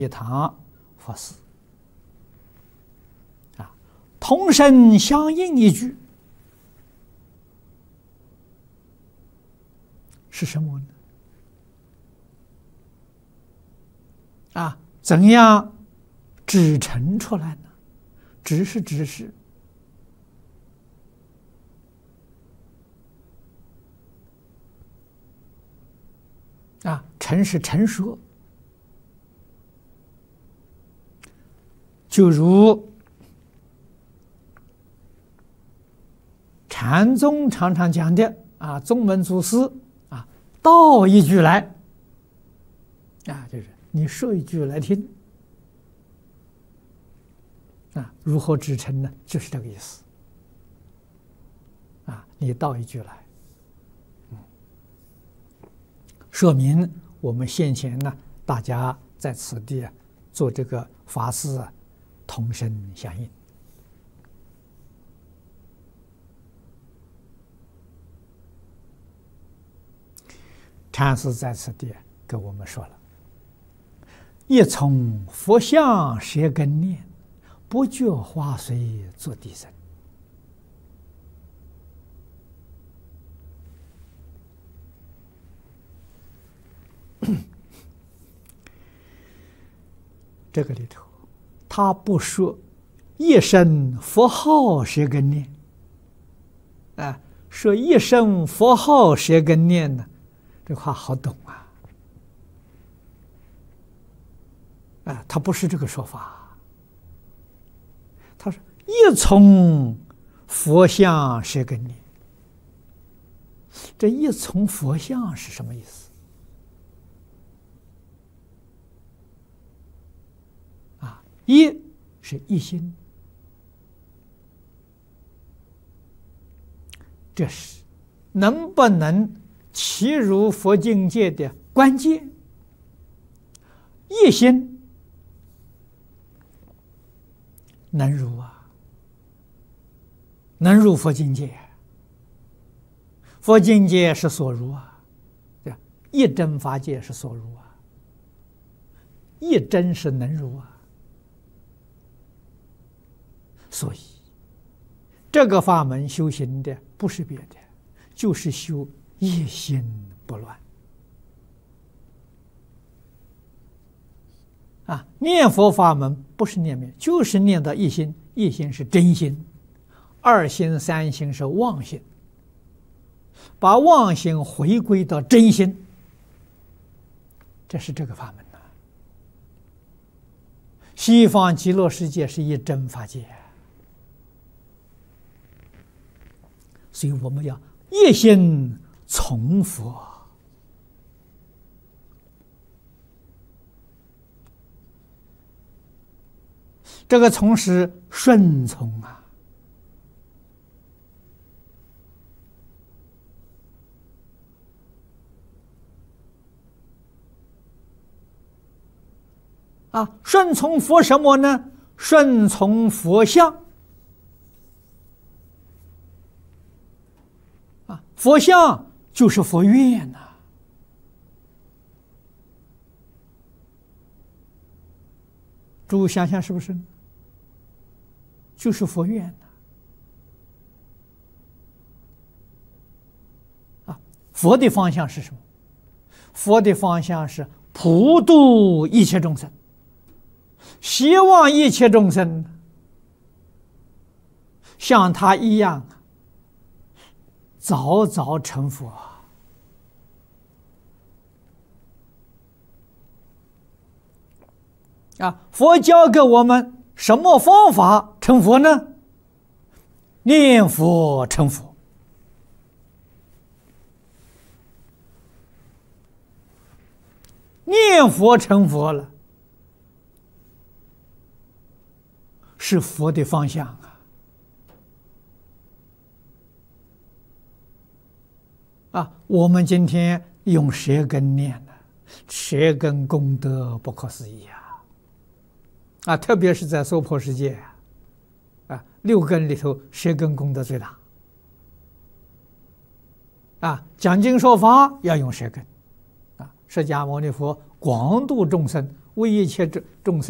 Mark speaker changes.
Speaker 1: 一堂佛事啊，同声相应一句是什么呢？啊，怎样指陈出来呢？指是指示，啊，陈是陈说。就如禅宗常常讲的啊，宗门祖师啊，道一句来啊，就是你说一句来听啊，如何指陈呢？就是这个意思啊，你道一句来，说明我们先前呢，大家在此地做这个法事啊，同声相应。禅师在此地跟我们说了：“一从佛像舌根念，不觉花随作地生。”这个里头，他不说一声佛号舌根念，啊，说一声佛号舌根念呢，这话好懂啊，啊，他不是这个说法，他说一从佛像舌根念，这一从佛像是什么意思？一是一心，这是能不能契入佛境界的关键。一心能入啊，能入佛境界。佛境界是所入啊，对吧？一真法界是所入啊，一真是能入啊。所以，这个法门修行的不是别的，就是修一心不乱。啊，念佛法门不是念灭，就是念到一心。一心是真心，二心、三心是妄心，把妄心回归到真心，这是这个法门呐。西方极乐世界是一真法界。所以我们要一心从佛，这个从是顺从啊，顺从佛什么呢？顺从佛像。佛像就是佛愿呐，诸位想想是不是？就是佛愿呐。佛的方向是什么？佛的方向是普度一切众生，希望一切众生像他一样早早成佛啊！佛教给我们什么方法成佛呢？念佛成佛。念佛成佛了，是佛的方向啊！我们今天用舌根念呢，舌根功德不可思议啊！特别是在娑婆世界六根里头，舌根功德最大讲经说法要用舌根释迦牟尼佛广度众生， 为一切众生。